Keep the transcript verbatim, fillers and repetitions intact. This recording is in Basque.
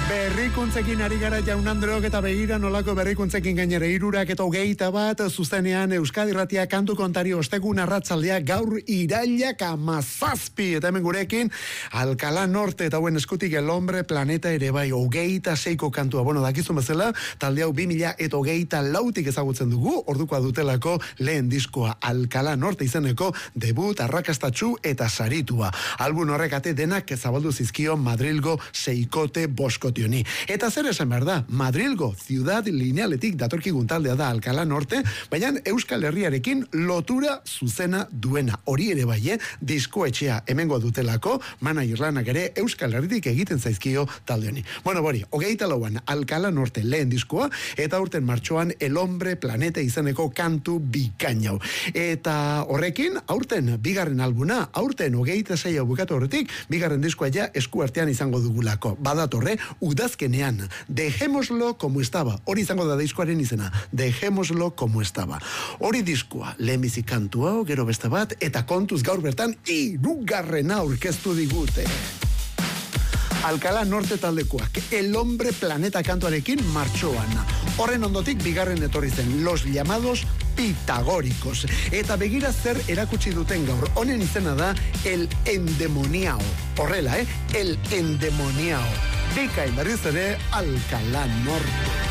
Berrikuntzekin ari gara jaun Andreok eta begira nolako berrikuntzekin gainera hirurak eta hogeita bat zuzenean Euskadi Irratia kantu kontari ostegun arratsaldea gaur irailak hamazazpi eta hemen gurekin Alcalá Norte eta buen eskutik El Hombre Planeta ere bai hogeita seiko kantua. Bueno, dakizun bezala talde hau bi mila eta hogeita lautik ezagutzen dugu, ordukoa dutelako lehen diskoa Alcalá Norte izeneko debut arrakastatsu eta saritua. Album horrek ate denak zabaldu zizkio Madrilgo seikote boskoti honi. Eta zer esan behar da, Madrilgo Ciudad Linealetik datorkigun taldea da Alcalá Norte, baina Euskal Herriarekin lotura zuzena duena. Hori ere bai, eh? Diskoetxea hemengo dutelako, manager lanak ere Euskal Herritik egiten zaizkio talde honi. Bueno, bori, hogeita lauan Alcalá Norte lehen diskoa, eta urten martxoan El Hombre Planeta izeneko kantu bikainau. Eta horrekin, aurten bigarren albuna, aurten hogeita zeia bukatu horretik, bigarren diskoa ja esku artean izango dugulako. Badatorre, udazkenean, dejémoslo como estaba. Hori izango da diskoaren izena, dejémoslo como estaba. Hori diskoa, lehenbizi kantua, gero beste bat, eta kontuz gaur bertan, hirugarrena aurkeztu digute. Alcalá Norte taldekoak, El Hombre Planeta kantuarekin martxoan. Horren ondotik bigarren etorri zen, Los Llamados Pitagóricos. Eta begira zer erakutsi duten gaur. Honen izena da El Endemoniao. Horrela, eh? El Endemoniao. Bikain berriz ere Alcalá Norte.